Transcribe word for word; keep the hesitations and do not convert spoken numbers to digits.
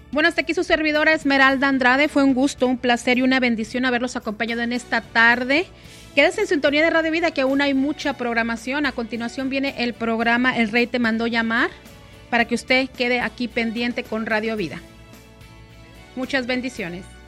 Bueno, hasta aquí su servidora Esmeralda Andrade. Fue un gusto, un placer y una bendición haberlos acompañado en esta tarde. Quédese en sintonía de Radio Vida, que aún hay mucha programación. A continuación viene el programa El Rey te mandó llamar, para que usted quede aquí pendiente con Radio Vida. Muchas bendiciones.